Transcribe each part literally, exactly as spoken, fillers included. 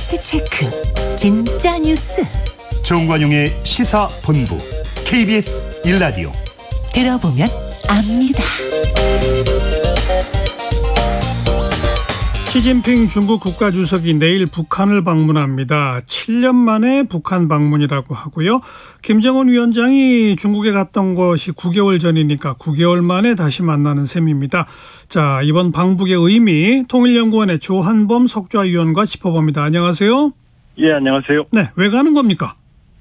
팩트체크 진짜 뉴스 정관용의 시사본부 케이비에스 일 라디오 들어보면 압니다. 시진핑 중국 국가주석이 내일 북한을 방문합니다. 칠 년 만에 북한 방문이라고 하고요. 김정은 위원장이 중국에 갔던 것이 구 개월 전이니까 구 개월 만에 다시 만나는 셈입니다. 자, 이번 방북의 의미 통일연구원의 조한범 석좌위원과 짚어봅니다. 안녕하세요. 예, 안녕하세요. 네, 왜 가는 겁니까?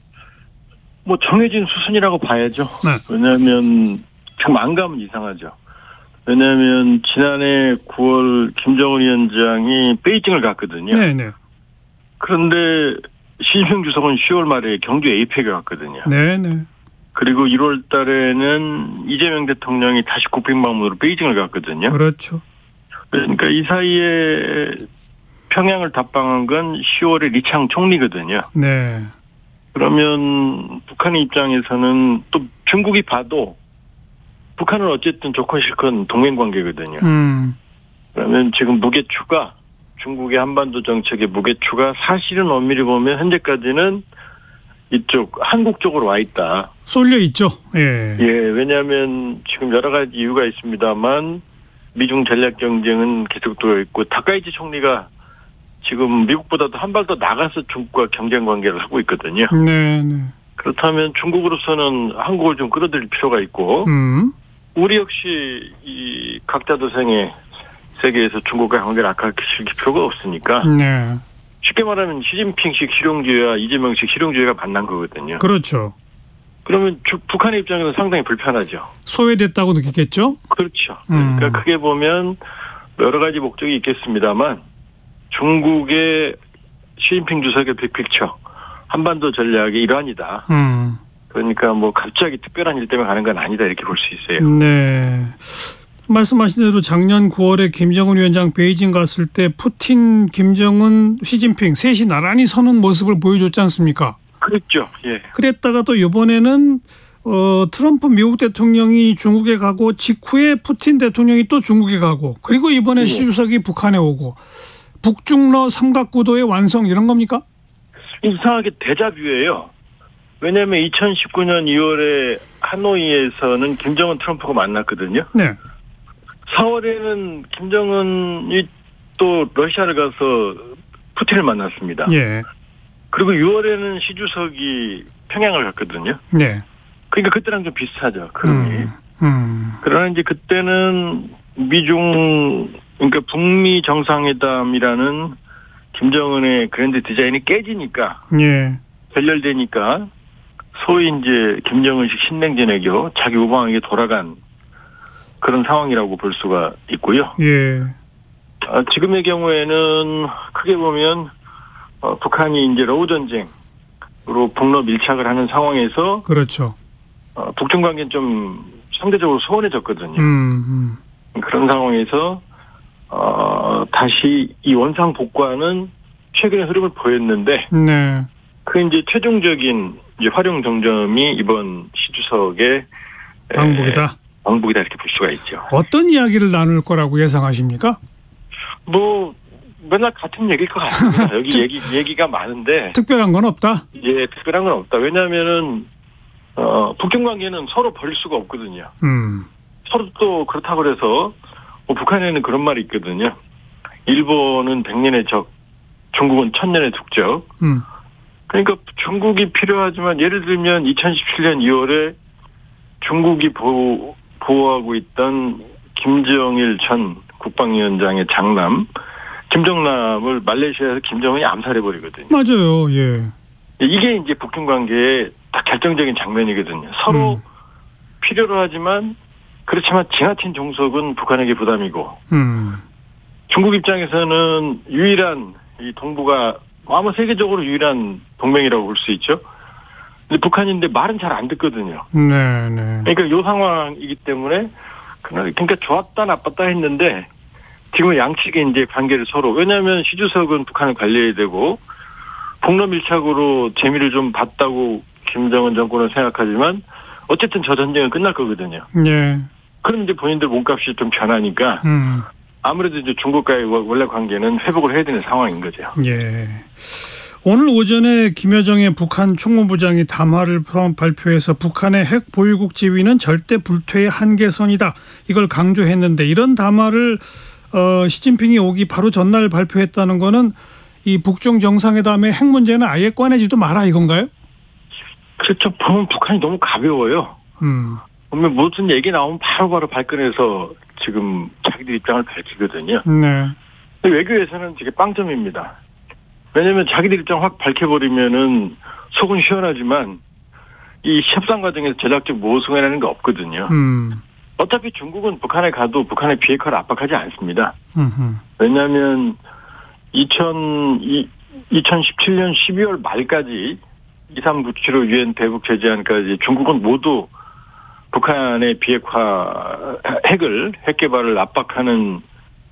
뭐 정해진 수순이라고 봐야죠. 네. 왜냐하면 지금 안 가면 이상하죠. 왜냐하면 지난해 구월 김정은 위원장이 베이징을 갔거든요. 네네. 그런데 시진핑 주석은 시월 말에 경주 에이펙에 갔거든요. 네네. 그리고 일월 달에는 이재명 대통령이 다시 국빈 방문으로 베이징을 갔거든요. 그렇죠. 그러니까 이 사이에 평양을 답방한 건 시월에 리창 총리거든요. 네. 그러면 북한의 입장에서는 또 중국이 봐도 북한은 어쨌든 좋건 싫건 동맹관계거든요. 음. 그러면 지금 무게추가 중국의 한반도 정책의 무게추가 사실은 엄밀히 보면 현재까지는 이쪽 한국 쪽으로 와 있다. 쏠려 있죠. 예. 예, 왜냐하면 지금 여러 가지 이유가 있습니다만 미중 전략 경쟁은 계속되어 있고 타카이치 총리가 지금 미국보다도 한 발 더 나가서 중국과 경쟁 관계를 하고 있거든요. 네, 네. 그렇다면 중국으로서는 한국을 좀 끌어들일 필요가 있고 음. 우리 역시 이 각자도생의 세계에서 중국과 관계를 악화시킬 필요가 없으니까 네. 쉽게 말하면 시진핑식 실용주의와 이재명식 실용주의가 만난 거거든요. 그렇죠. 그러면 주, 북한의 입장에서 상당히 불편하죠. 소외됐다고 느끼겠죠? 그렇죠. 그러니까 음. 크게 보면 여러 가지 목적이 있겠습니다만 중국의 시진핑 주석의 빅픽처 한반도 전략의 일환이다. 음. 그러니까 뭐 갑자기 특별한 일 때문에 가는 건 아니다 이렇게 볼 수 있어요. 네. 말씀하신 대로 작년 구월에 김정은 위원장 베이징 갔을 때 푸틴, 김정은, 시진핑 셋이 나란히 서는 모습을 보여줬지 않습니까? 그렇죠. 예. 그랬다가 또 이번에는 어, 트럼프 미국 대통령이 중국에 가고 직후에 푸틴 대통령이 또 중국에 가고 그리고 이번에 예. 시 주석이 북한에 오고 북중러 삼각구도의 완성 이런 겁니까? 이상하게 데자뷰예요. 왜냐하면 이천십구 년 이월에 하노이에서는 김정은 트럼프가 만났거든요. 네. 사월에는 김정은이 또 러시아를 가서 푸틴을 만났습니다. 예. 그리고 유월에는 시 주석이 평양을 갔거든요. 네. 그러니까 그때랑 좀 비슷하죠. 흐름이. 음. 음. 그러나 이제 그때는 미중 그러니까 북미 정상회담이라는 김정은의 그랜드 디자인이 깨지니까 예. 결렬되니까 소위 이제 김정은식 신냉전외교 자기 우방에게 돌아간 그런 상황이라고 볼 수가 있고요. 예. 아, 지금의 경우에는 크게 보면 어, 북한이 이제 러우 전쟁으로 북러 밀착을 하는 상황에서 그렇죠. 어, 북중 관계는 좀 상대적으로 소원해졌거든요. 음. 음. 그런 상황에서 어, 다시 이 원상 복구하는 최근의 흐름을 보였는데 네. 그 이제 최종적인 이제 활용 정점이 이번 시 주석의 방북이다. 방북이다 이렇게 볼 수가 있죠. 어떤 이야기를 나눌 거라고 예상하십니까? 뭐 맨날 같은 얘기일 것 같습니다. 여기 얘기 얘기가 많은데 특별한 건 없다. 예, 특별한 건 없다. 왜냐하면은 어, 북중 관계는 서로 벌 수가 없거든요. 음. 서로 또 그렇다고 그래서 뭐 북한에는 그런 말이 있거든요. 일본은 백년의 적, 중국은 천년의 국적. 음. 그러니까 중국이 필요하지만 예를 들면 이천십칠 년 이월에 중국이 보호, 보호하고 있던 김정일 전 국방위원장의 장남 김정남을 말레이시아에서 김정은이 암살해버리거든요. 맞아요. 예. 이게 이제 북중 관계의 딱 결정적인 장면이거든요. 서로 음. 필요로 하지만 그렇지만 지나친 종속은 북한에게 부담이고 음. 중국 입장에서는 유일한 이 동북아 아마 세계적으로 유일한 동맹이라고 볼 수 있죠. 근데 북한인데 말은 잘 안 듣거든요. 네, 네. 그러니까 이 상황이기 때문에 그러니까 좋았다 나빴다 했는데 지금 양측의 이제 관계를 서로 왜냐하면 시 주석은 북한을 관리해야 되고 북러 밀착으로 재미를 좀 봤다고 김정은 정권은 생각하지만 어쨌든 저 전쟁은 끝날 거거든요. 예. 그럼 이제 본인들 몸값이 좀 변하니까 음. 아무래도 이제 중국과의 원래 관계는 회복을 해야 되는 상황인 거죠. 예. 오늘 오전에 김여정의 북한 총무부장이 담화를 발표해서 북한의 핵 보유국 지위는 절대 불퇴의 한계선이다. 이걸 강조했는데 이런 담화를 어, 시진핑이 오기 바로 전날 발표했다는 거는 이 북중 정상회담의 핵 문제는 아예 꺼내지도 마라 이건가요? 그렇죠. 보면 북한이 너무 가벼워요. 음. 보면 무슨 얘기 나오면 바로바로 발끈해서 지금 자기들 입장을 밝히거든요. 네. 외교에서는 되게 빵점입니다. 왜냐하면 자기들 입장 확 밝혀버리면은 속은 시원하지만 이 협상 과정에서 전략적 모성이라는 게 없거든요. 음. 어차피 중국은 북한에 가도 북한의 비핵화를 압박하지 않습니다. 음흠. 왜냐하면 이천십칠 년 십이월 말까지 이삼구칠오 유엔 대북 제재안까지 중국은 모두 북한의 비핵화 핵을 핵 개발을 압박하는